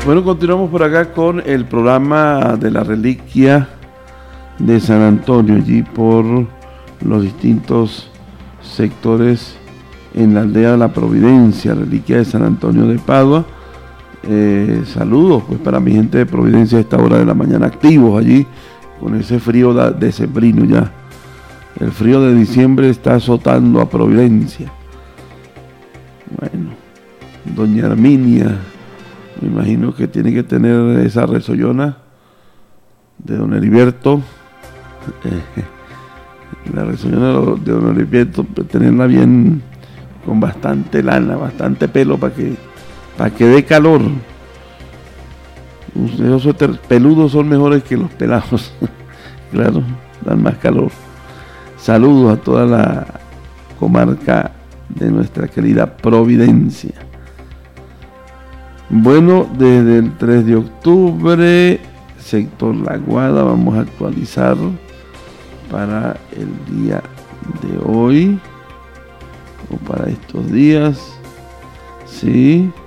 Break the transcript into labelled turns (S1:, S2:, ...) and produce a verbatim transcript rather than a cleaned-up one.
S1: Bueno, continuamos por acá con el programa de la reliquia de San Antonio, allí por los distintos sectores en la aldea de la Providencia, reliquia de San Antonio de Padua. Eh, saludos pues para mi gente de Providencia a esta hora de la mañana, activos allí con ese frío decembrino ya. El frío de diciembre está azotando a Providencia. Bueno, doña Herminia, me imagino que tiene que tener esa resollona de don Heriberto. Eh, la resollona de don Heriberto, tenerla bien con bastante lana, bastante pelo para que, para que dé calor. Esos suéteres peludos son mejores que los pelados. Claro, dan más calor. Saludos a toda la comarca de nuestra querida Providencia. Bueno, desde el tres de octubre, sector La Guada, vamos a actualizar para el día de hoy, o para estos días, sí.